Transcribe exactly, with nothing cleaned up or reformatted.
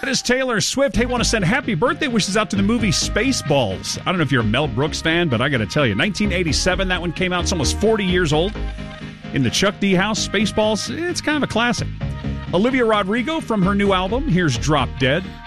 It is Taylor Swift. Hey, want to send happy birthday wishes out to the movie Spaceballs. I don't know if you're a Mel Brooks fan, but I got to tell you, nineteen eighty-seven, that one came out. It's almost forty years old. In the Chuck D house, Spaceballs, it's kind of a classic. Olivia Rodrigo from her new album, here's Drop Dead.